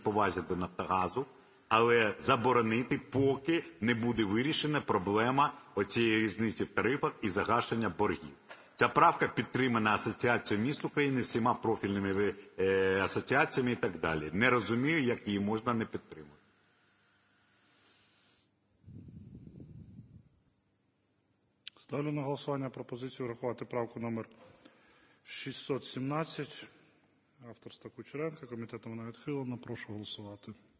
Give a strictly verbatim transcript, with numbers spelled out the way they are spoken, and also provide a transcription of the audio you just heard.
повазі до Нафтогазу, але заборонити, поки не буде вирішена проблема оцієї різниці в тарифах і загашення боргів. Ця правка підтримана Асоціацією міст України, всіма профільними е, асоціаціями і так далі. Не розумію, як її можна не підтримати. Ставлю на голосування пропозицію врахувати правку номер шістсот сімнадцять авторства Кучеренка. Комітетом вона відхилена. Прошу голосувати.